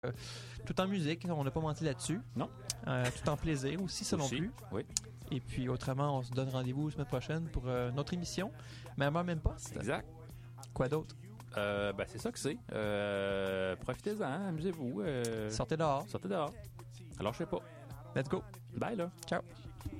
tout en musique, on n'a pas menti là-dessus. Non. Tout en plaisir aussi, ça non plus. Oui. Et puis autrement, on se donne rendez-vous la semaine prochaine pour notre émission. Même heure, même poste. Exact. Quoi d'autre? C'est ça que c'est. Profitez-en, amusez-vous. Sortez dehors. Sortez dehors. Alors, je sais pas. Let's go. Bye, là. Ciao.